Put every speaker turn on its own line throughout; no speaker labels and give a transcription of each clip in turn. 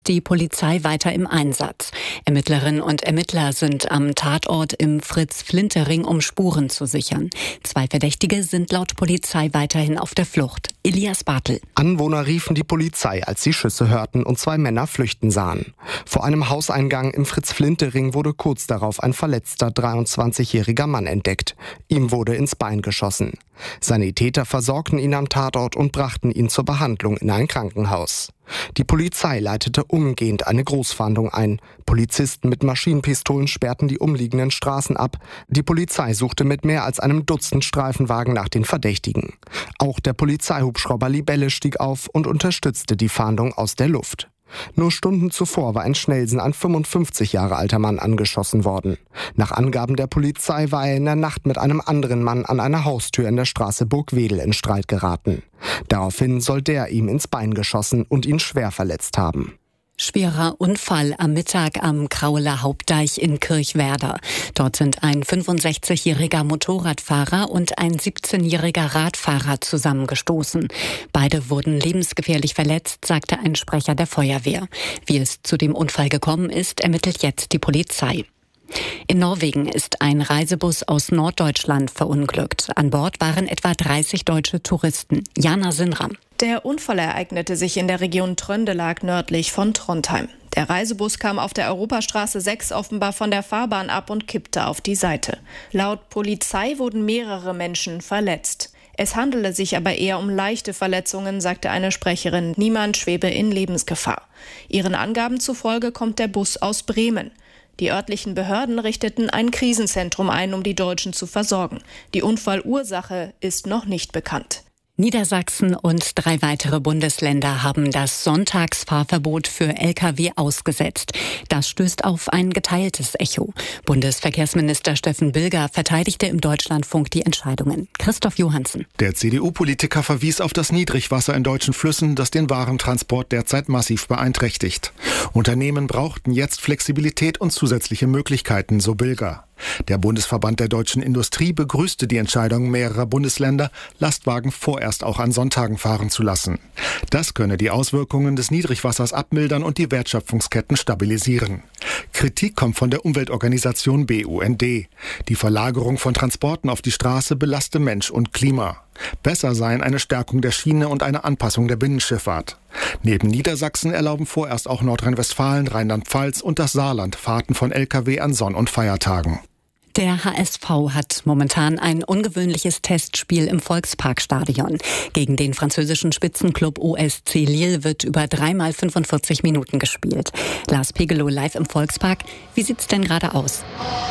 Die Polizei weiter im Einsatz. Ermittlerinnen und Ermittler sind am Tatort im Fritz-Flinte-Ring, um Spuren zu sichern. 2 Verdächtige sind laut Polizei weiterhin auf der Flucht. Elias Bartel.
Anwohner riefen die Polizei, als sie Schüsse hörten und 2 Männer flüchten sahen. Vor einem Hauseingang im Fritz-Flinte-Ring wurde kurz darauf ein verletzter 23-jähriger Mann entdeckt. Ihm wurde ins Bein geschossen. Sanitäter versorgten ihn am Tatort und brachten ihn zur Behandlung in ein Krankenhaus. Die Polizei leitete umgehend eine Großfahndung ein. Polizisten mit Maschinenpistolen sperrten die umliegenden Straßen ab. Die Polizei suchte mit mehr als einem Dutzend Streifenwagen nach den Verdächtigen. Auch der Polizeihubschrauber Libelle stieg auf und unterstützte die Fahndung aus der Luft. Nur Stunden zuvor war in Schnelsen ein 55 Jahre alter Mann angeschossen worden. Nach Angaben der Polizei war er in der Nacht mit einem anderen Mann an einer Haustür in der Straße Burgwedel in Streit geraten. Daraufhin soll der ihm ins Bein geschossen und ihn schwer verletzt haben.
Schwerer Unfall am Mittag am Krauler Hauptdeich in Kirchwerder. Dort sind ein 65-jähriger Motorradfahrer und ein 17-jähriger Radfahrer zusammengestoßen. Beide wurden lebensgefährlich verletzt, sagte ein Sprecher der Feuerwehr. Wie es zu dem Unfall gekommen ist, ermittelt jetzt die Polizei. In Norwegen ist ein Reisebus aus Norddeutschland verunglückt. An Bord waren etwa 30 deutsche Touristen. Jana Sinram.
Der Unfall ereignete sich in der Region Trøndelag nördlich von Trondheim. Der Reisebus kam auf der Europastraße 6 offenbar von der Fahrbahn ab und kippte auf die Seite. Laut Polizei wurden mehrere Menschen verletzt. Es handele sich aber eher um leichte Verletzungen, sagte eine Sprecherin. Niemand schwebe in Lebensgefahr. Ihren Angaben zufolge kommt der Bus aus Bremen. Die örtlichen Behörden richteten ein Krisenzentrum ein, um die Deutschen zu versorgen. Die Unfallursache ist noch nicht bekannt.
Niedersachsen und 3 weitere Bundesländer haben das Sonntagsfahrverbot für Lkw ausgesetzt. Das stößt auf ein geteiltes Echo. Bundesverkehrsminister Steffen Bilger verteidigte im Deutschlandfunk die Entscheidungen. Christoph Johansen.
Der CDU-Politiker verwies auf das Niedrigwasser in deutschen Flüssen, das den Warentransport derzeit massiv beeinträchtigt. Unternehmen brauchten jetzt Flexibilität und zusätzliche Möglichkeiten, so Bilger. Der Bundesverband der deutschen Industrie begrüßte die Entscheidung mehrerer Bundesländer, Lastwagen vorerst auch an Sonntagen fahren zu lassen. Das könne die Auswirkungen des Niedrigwassers abmildern und die Wertschöpfungsketten stabilisieren. Kritik kommt von der Umweltorganisation BUND. Die Verlagerung von Transporten auf die Straße belaste Mensch und Klima. Besser seien eine Stärkung der Schiene und eine Anpassung der Binnenschifffahrt. Neben Niedersachsen erlauben vorerst auch Nordrhein-Westfalen, Rheinland-Pfalz und das Saarland Fahrten von Lkw an Sonn- und Feiertagen.
Der HSV hat momentan ein ungewöhnliches Testspiel im Volksparkstadion. Gegen den französischen Spitzenklub OSC Lille wird über 3 × 45 Minuten gespielt. Lars Pegelow live im Volkspark. Wie sieht's denn gerade aus?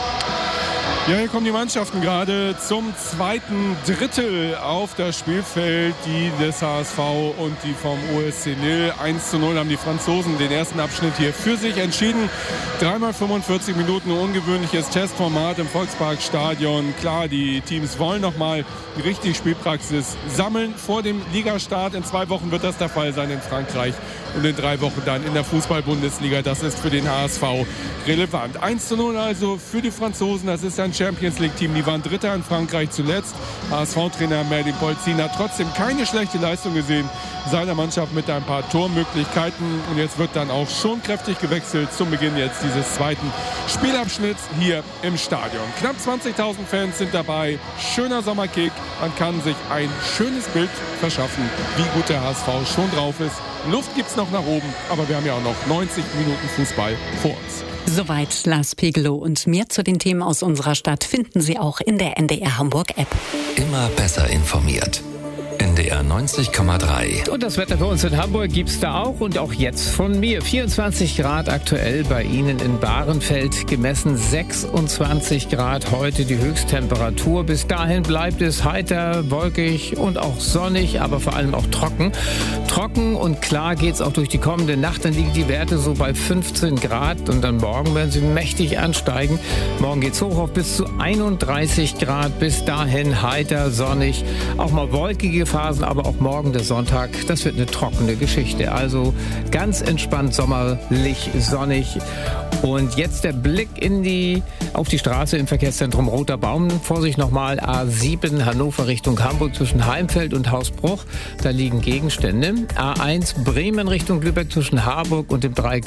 Ja, hier kommen die Mannschaften gerade zum zweiten Drittel auf das Spielfeld. Die des HSV und die vom OSC Lille. 1:0 haben die Franzosen den ersten Abschnitt hier für sich entschieden. 3 × 45 Minuten, ungewöhnliches Testformat im Volksparkstadion. Klar, die Teams wollen nochmal richtig Spielpraxis sammeln vor dem Ligastart. In 2 Wochen wird das der Fall sein in Frankreich und in 3 Wochen dann in der Fußball-Bundesliga. Das ist für den HSV relevant. 1:0 also für die Franzosen. Das ist ein Champions-League-Team. Die waren Dritter in Frankreich zuletzt. HSV-Trainer Merlin Polzin hat trotzdem keine schlechte Leistung gesehen seiner Mannschaft mit ein paar Tormöglichkeiten. Und jetzt wird dann auch schon kräftig gewechselt zum Beginn jetzt dieses zweiten Spielabschnitts hier im Stadion. Knapp 20.000 Fans sind dabei. Schöner Sommerkick. Man kann sich ein schönes Bild verschaffen, wie gut der HSV schon drauf ist. Luft gibt's noch nach oben, aber wir haben ja auch noch 90 Minuten Fußball vor uns.
Soweit Lars Pegelow, und mehr zu den Themen aus unserer Stadt finden Sie auch in der NDR Hamburg App.
Immer besser informiert. NDR 90,3.
Und das Wetter für uns in Hamburg gibt's da auch und auch jetzt von mir. 24 Grad aktuell bei Ihnen in Bahrenfeld, gemessen 26 Grad heute die Höchsttemperatur. Bis dahin bleibt es heiter, wolkig und auch sonnig, aber vor allem auch trocken. Trocken und klar geht's auch durch die kommende Nacht. Dann liegen die Werte so bei 15 Grad und dann morgen werden sie mächtig ansteigen. Morgen geht's hoch auf bis zu 31 Grad. Bis dahin heiter, sonnig, auch mal wolkige Phasen, aber auch morgen der Sonntag, das wird eine trockene Geschichte. Also ganz entspannt, sommerlich, sonnig. Und jetzt der Blick auf die Straße im Verkehrszentrum Roter Baum. Vorsicht nochmal, A7 Hannover Richtung Hamburg zwischen Heimfeld und Hausbruch. Da liegen Gegenstände. A1 Bremen Richtung Lübeck zwischen Harburg und dem Dreieck